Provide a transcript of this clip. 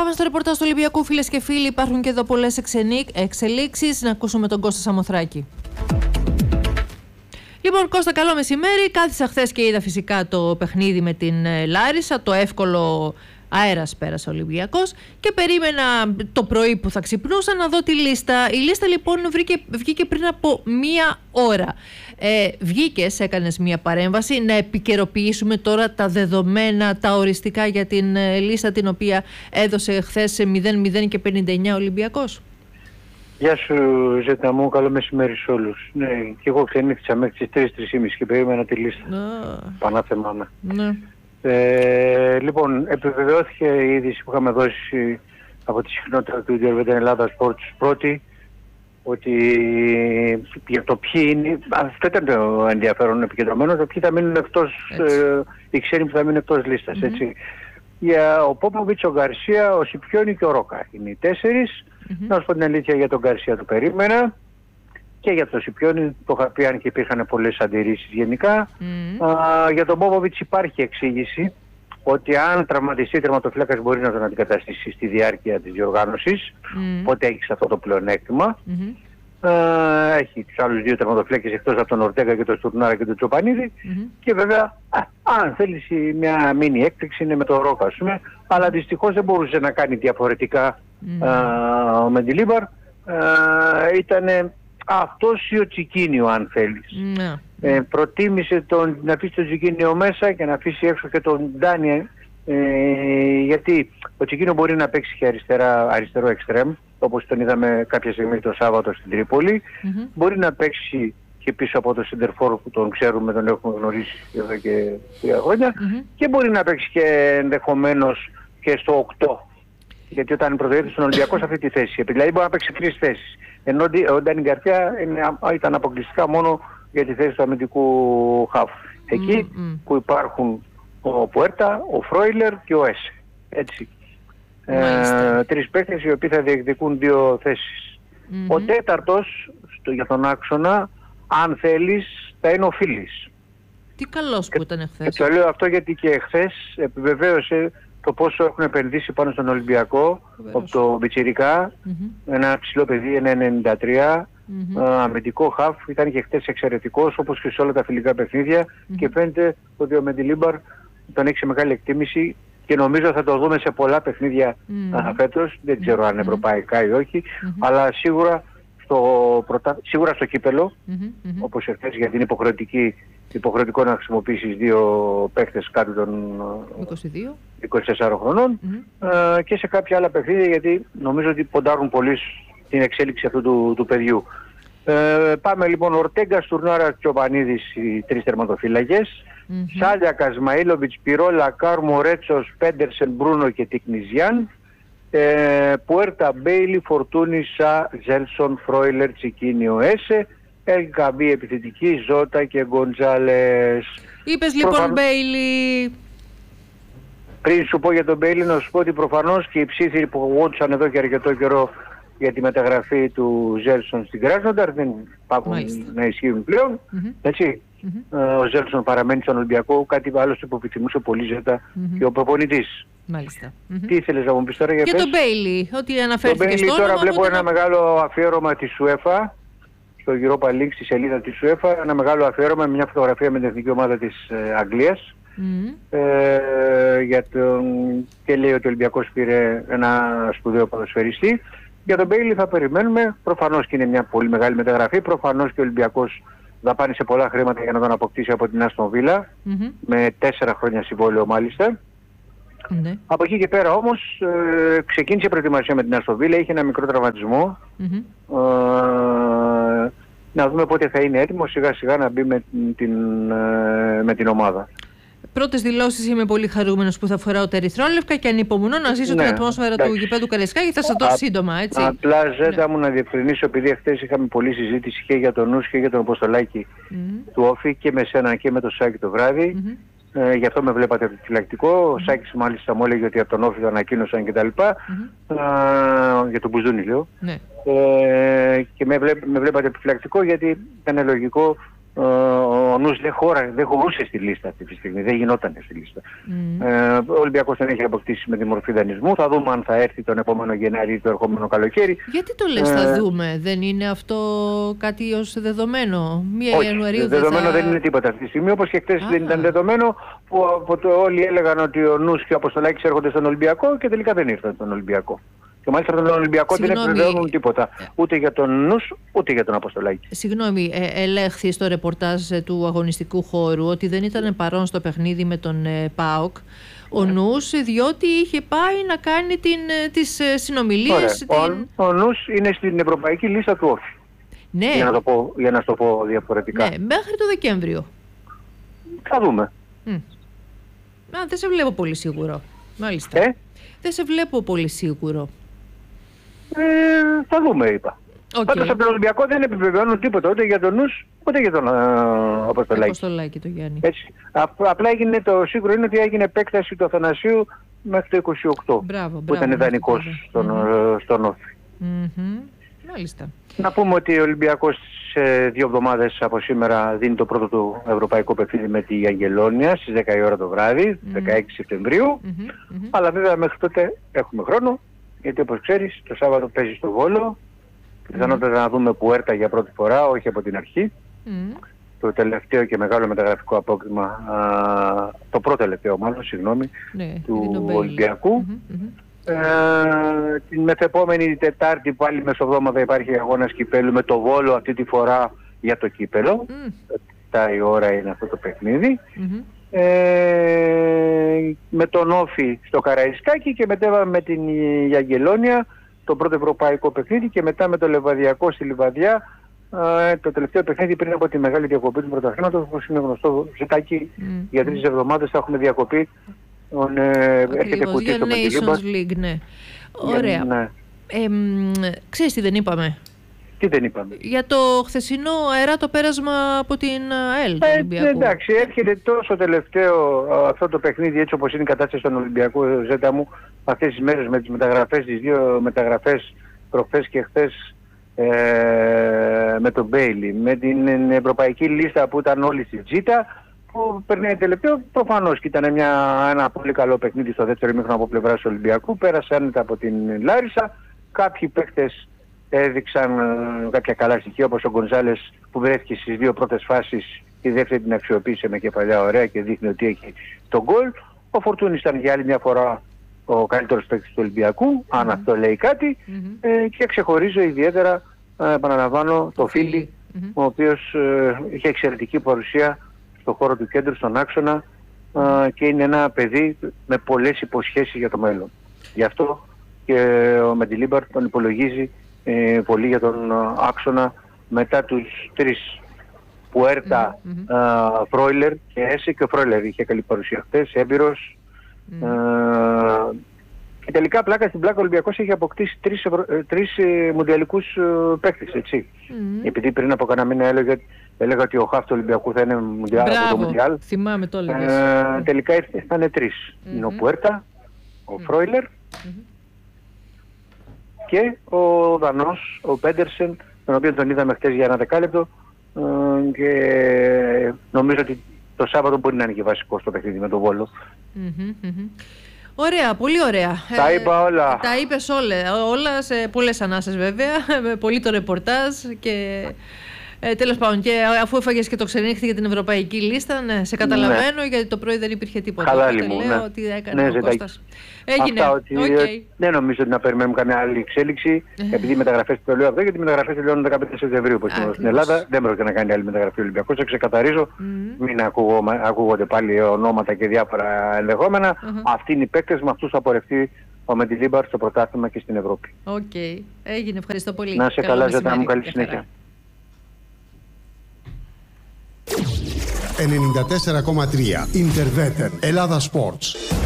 Πάμε στο ρεπορτάζ του Ολυμπιακού, φίλες και φίλοι. Υπάρχουν και εδώ πολλές εξελίξεις. Να ακούσουμε τον Κώστα Σαμοθράκη. Λοιπόν, Κώστα, καλό μεσημέρι. Κάθισα χθες και είδα φυσικά το παιχνίδι με την Λάρισα. Το εύκολο αέρας πέρασε ο Ολυμπιακός και περίμενα το πρωί που θα ξυπνούσα να δω τη λίστα. Η λίστα λοιπόν βγήκε πριν από μία ώρα. Βγήκες, έκανες μία παρέμβαση. Να επικαιροποιήσουμε τώρα τα δεδομένα, τα οριστικά για την λίστα την οποία έδωσε χθες σε 0-0 και 59 ο Ολυμπιακός. Γεια σου Ζέτα μου, καλό μεσημέρι σε όλους. Ναι, και εγώ ξενύχτησα μέχρι τις 3-3.30 και περίμενα τη λίστα. Πανάθεμά με. Ναι. Λοιπόν, επιβεβαιώθηκε η είδηση που είχαμε δώσει από τη συχνότητα του Διερβετέν Ελλάδα Sports πρώτη, ότι για το ποιοι είναι, αυτό ήταν το ενδιαφέρον επικεντρωμένο, το ποιοι θα μείνουν εκτός, οι ξένοι που θα μείνουν εκτός λίστας, έτσι. Για ο Πόποβιτς, ο Γκαρσία, ο Σιπιόνι και ο Ρόκα είναι οι τέσσερις. Να σου πω την αλήθεια, για τον Γκαρσία το περίμενα και για τον Σιπιόνι το είχα πει, αν και υπήρχαν πολλές αντιρρήσεις γενικά. Για τον Πόποβιτς υπάρχει εξήγηση ότι αν τραυματιστεί τερματοφύλακας μπορεί να τον αντικαταστήσει στη διάρκεια της διοργάνωσης, οπότε έχει αυτό το πλεονέκτημα. Έχει τους άλλους δύο τερματοφύλακες εκτός από τον Ορτέγκα και τον Στουρνάρα και τον Τσοπανίδη και βέβαια αν θέλεις μια μίνι έκπληξη είναι με τον Ρόκα, ας πούμε, αλλά δυστυχώς δεν μπορούσε να κάνει διαφορετικά ο Μεντιλίμπαρ. Ήταν αυτός ή ο Τσικίνιο, αν θέλεις. Προτίμησε να αφήσει τον Τσικίνιο μέσα και να αφήσει έξω και τον Ντάνιε, γιατί ο Τσικίνιο μπορεί να παίξει και αριστερό εξτρέμ, όπως τον είδαμε κάποια στιγμή το Σάββατο στην Τρίπολη. Μπορεί να παίξει και πίσω από το σεντερφόρ που τον ξέρουμε, τον έχουμε γνωρίσει εδώ και 3 χρόνια. Και μπορεί να παίξει και ενδεχομένως και στο 8. Γιατί όταν πρωτοήρθε στον Ολυμπιακό σε αυτή τη θέση. Δηλαδή μπορεί να παίξει 3 θέσεις. Ενώ ο Ντάνι Γκαρσία ήταν αποκλειστικά μόνο για τη θέση του αμυντικού χαφ. Εκεί που υπάρχουν ο Πουέρτα, ο Φρόιλερ και ο Έσε. Έτσι. 3 παίκτες οι οποίοι θα διεκδικούν 2 θέσεις. Ο τέταρτος για τον άξονα, αν θέλεις, θα είναι ο Φίλης. Τι καλός που ήταν εχθές. Και το λέω αυτό γιατί και εχθές επιβεβαίωσε το πόσο έχουν επενδύσει πάνω στον Ολυμπιακό από το Μπιτσιρικά, ένα ψηλό παιδί, ένα 93, αμυντικό χαφ, ήταν και χθες εξαιρετικός όπως και σε όλα τα φιλικά παιχνίδια και φαίνεται ότι ο Μεντιλίμπαρ τον έχει σε μεγάλη εκτίμηση και νομίζω θα το δούμε σε πολλά παιχνίδια φέτος, δεν ξέρω αν ευρωπαϊκά ή όχι, αλλά σίγουρα στο κύπελο, όπως εχθές, γιατί είναι υποχρεωτικό να χρησιμοποιήσεις 2 παίκτες κάτω των 24 χρονών και σε κάποια άλλα παιχνίδια, γιατί νομίζω ότι ποντάρουν πολύ την εξέλιξη αυτού του παιδιού. Πάμε λοιπόν, Ορτέγκα, Στουρνάρα, Τσοπανίδης, οι 3 τερματοφύλακες. Σάλια, Κασμαΐλοβιτς, Πιρόλα, Κάρμο, Ρέτσος, Πέντερσεν, Μπρούνο και Τικνιζιάν. Πουέρτα, Μπέιλι, Φορτούνι, Σα, Ζέλσον, Φρόιλερ, Τσικίνιο, Έσε. Ελκαμπή επιθετική, Ζώτα και Γκοντζάλες. Είπες λοιπόν Μπέιλι. Πριν σου πω για τον Μπέιλι, να σου πω ότι προφανώς και οι ψήθυροι που γόντουσαν εδώ και αρκετό καιρό για τη μεταγραφή του Ζέλσον στην Κράσνονταρ δεν υπάρχουν να ισχύουν πλέον. Έτσι. Ο Ζέλσον παραμένει στον Ολυμπιακό, κάτι άλλο που επιθυμούσε πολύ Ζέτα και ο προπονητής. Μάλιστα. Τι ήθελες να μου πεις τώρα για τον Μπέιλι, ότι αναφέρθηκε στο όνομα. Τώρα βλέπω ένα μεγάλο αφιέρωμα της UEFA, στο Europa League, στη σελίδα της UEFA, ένα μεγάλο αφιέρωμα με μια φωτογραφία με την εθνική ομάδα της Αγγλίας. Και λέει ότι ο Ολυμπιακός πήρε ένα σπουδαίο ποδοσφαιριστή. Για τον Μπέιλι θα περιμένουμε, προφανώς και είναι μια πολύ μεγάλη μεταγραφή, προφανώς και ο Ολυμπιακός δαπάνησε πολλά χρήματα για να τον αποκτήσει από την Άστον Βίλα, με 4 χρόνια συμβόλαιο μάλιστα. Από εκεί και πέρα όμως ξεκίνησε προετοιμασία με την Άστον Βίλα, είχε ένα μικρό τραυματισμό. Να δούμε πότε θα είναι έτοιμο σιγά σιγά να μπει με την ομάδα. Πρώτες δηλώσεις, είμαι πολύ χαρούμενος που θα φοράω τα ερυθρόλευκα και ανυπομονώ να ζήσω την ατμόσφαιρα του γηπέδου Καραϊσκάκη. Θα σας δώσω σύντομα, έτσι. Απλά Ζέτα μου να διευκρινίσω, επειδή χθες είχαμε πολλή συζήτηση και για τον Νους και για τον Αποστολάκη του Όφη και με σένα και με τον Σάκη το βράδυ. Γι' αυτό με βλέπατε επιφυλακτικό. Ο Σάκης μάλιστα μου έλεγε ότι από τον Όφη το ανακοίνωσαν κτλ. Για τον Μπουζούνι λέω. Και με βλέπατε επιφυλακτικό γιατί ήταν λογικό ο Νους δεν χωρούσε στη λίστα αυτή τη στιγμή, δεν γινόταν στη λίστα. Ο Ολυμπιακός δεν έχει αποκτήσει με τη μορφή δανεισμού. Θα δούμε αν θα έρθει τον επόμενο Γενάρη ή το ερχόμενο καλοκαίρι. Γιατί το λες θα δούμε, δεν είναι αυτό κάτι ως δεδομένο? Όχι, Ιανουαρίου δεδομένο δεν είναι τίποτα αυτή τη στιγμή, όπως και χτες δεν ήταν δεδομένο που όλοι έλεγαν ότι ο Νους και ο Αποστολάκης έρχονται στον Ολυμπιακό και τελικά δεν ήρθαν στον Ολυμπιακό. Και μάλιστα τον Ολυμπιακό δεν επιβεβαιώνουν τίποτα. Ούτε για τον Νους, ούτε για τον Αποστολάκη. Συγγνώμη, ελέγχθη στο ρεπορτάζ του αγωνιστικού χώρου ότι δεν ήταν παρόν στο παιχνίδι με τον ΠΑΟΚ ο Νους, διότι είχε πάει να κάνει τις συνομιλίες. Ο Νους είναι στην ευρωπαϊκή λίστα του ΟΦΗ. Ναι. Για να το πω διαφορετικά. Ναι, μέχρι το Δεκέμβριο. Θα δούμε. Δεν σε βλέπω πολύ σίγουρο. Μάλιστα. Δεν σε βλέπω πολύ σίγουρο. Θα δούμε, είπα. Πάντως από τον Ολυμπιακό δεν επιβεβαιώνουν τίποτα ούτε για τον Νους ούτε για τον Αποστολάκη. Αποστολάκη το Γιάννη. Έτσι. Απλά έγινε το σίγουρο είναι ότι έγινε επέκταση του Αθανασίου μέχρι το 28. Μπράβο, που ήταν ιδανικός στον ΟΦΗ. Μάλιστα. Να πούμε ότι ο Ολυμπιακός σε 2 εβδομάδες από σήμερα δίνει το πρώτο του ευρωπαϊκό παιχνίδι με τη Αγγελόνια στις 10 η ώρα το βράδυ, 16 Σεπτεμβρίου. Αλλά βέβαια μέχρι τότε έχουμε χρόνο, γιατί όπως ξέρεις το Σάββατο παίζει στο Βόλο. Πιθανότατα να δούμε Πουέρτα για πρώτη φορά, όχι από την αρχή. Το τελευταίο και μεγάλο μεταγραφικό απόκτημα, το πρώτο τελευταίο μάλλον, συγγνώμη, του Ολυμπιακού. Την μεθεπόμενη Τετάρτη πάλι μεσοβδόμαδα υπάρχει αγώνας κυπέλου με το Βόλο, αυτή τη φορά για το κύπελο. 7 η ώρα είναι αυτό το παιχνίδι. Με τον Όφη στο Καραϊσκάκι και μετά με την Αγγελόνια το πρώτο ευρωπαϊκό παιχνίδι και μετά με το Λεβαδιακό στη Λιβαδιά το τελευταίο παιχνίδι πριν από τη μεγάλη διακοπή του πρωταθλήματος, όπως είναι γνωστό ζητάκι για 3 εβδομάδες θα έχουμε διακοπή. Έρχεται κουτί στο Nations League, ναι. Ωραία. Ναι. Ξέρεις τι δεν είπαμε? Τι δεν είπαμε? Για το χθεσινό αεράτο πέρασμα από την ΑΕΛ του Ολυμπιακού. Εντάξει, έρχεται τόσο τελευταίο αυτό το παιχνίδι έτσι όπως είναι η κατάσταση στον Ολυμπιακό, Ζέτα μου, αυτές τις μέρες με τις μεταγραφές, τις 2 μεταγραφές προχθές και χθες με τον Μπέιλι, με την ευρωπαϊκή λίστα που ήταν όλοι στη Τζίτα, που περνάει τελευταίο, προφανώς και ήταν ένα πολύ καλό παιχνίδι στο δεύτερο ημίχρονο από πλευράς του Ολυμπιακού. Πέρασε άνετα από την Λάρισα. Κάποιοι παίκτες έδειξαν κάποια καλά στοιχεία, όπως ο Γκονζάλες που βρέθηκε στις 2 πρώτες φάσεις, τη δεύτερη την αξιοποίησε με κεφαλιά ωραία και δείχνει ότι έχει τον γκολ. Ο Φορτούνης ήταν για άλλη μια φορά ο καλύτερος παίκτης του Ολυμπιακού, αν αυτό λέει κάτι, και ξεχωρίζω ιδιαίτερα, επαναλαμβάνω, το Φίλι, ο οποίος είχε εξαιρετική παρουσία στον χώρο του κέντρου, στον άξονα, και είναι ένα παιδί με πολλές υποσχέσεις για το μέλλον. Γι' αυτό και ο Μεντιλίμπαρ τον υπολογίζει πολύ για τον άξονα μετά τους 3 Πουέρτα, Φρόιλερ και Έσε, και ο Φρόιλερ είχε καλή παρουσία χτες, έμπειρος. Και τελικά πλάκα στην πλάκα ο Ολυμπιακός έχει αποκτήσει 3 μουντιαλικούς παίκτες, έτσι. Επειδή πριν από κανένα μήνα έλεγα ότι ο χαφ του Ολυμπιακού θα είναι από το Μουντιάλ. Θυμάμαι το έλεγες. Τελικά ήρθε, θα είναι 3. Είναι ο Πουέρτα, ο Φρόιλερ και ο Δανός, ο Πέντερσεν, τον οποίο τον είδαμε χτες για ένα δεκάλεπτο, και νομίζω ότι το Σάββατο μπορεί να είναι και βασικό στο παιχνίδι με τον Βόλο. Ωραία, πολύ ωραία. Τα είπα όλα. Τα είπες όλα σε πολλές ανάσες βέβαια, με πολύ το ρεπορτάζ και τέλος πάντων, και αφού έφαγες και το ξενύχτη για την ευρωπαϊκή λίστα, ναι, σε καταλαβαίνω, γιατί το πρωί δεν υπήρχε τίποτα. Χαλάλι μου, λέω ότι έκανε ο Κώστας. Έγινε. Αυτά, ότι δεν νομίζω ότι να περιμένουμε καμία άλλη εξέλιξη, επειδή οι μεταγραφές το λέω αυτό, γιατί οι μεταγραφές τελειώνουν 15 Σεπτεμβρίου όπως είμαστε στην Ελλάδα. Δεν πρόκειται να κάνει άλλη μεταγραφή ο Ολυμπιακός. Το ξεκαθαρίζω, μην ακούγονται πάλι ονόματα και διάφορα ενδεχόμενα. Αυτοί είναι οι παίκτες, με αυτούς θα πορευτεί ο Μεντιλίμπαρ στο πρωτάθλημα και στην Ευρώπη. Έγινε, ευχαριστώ πολύ. Να σε καλά, Ζέτα μου, καλή συνέχεια. 94,3 Interveter Ελλάδα Sports.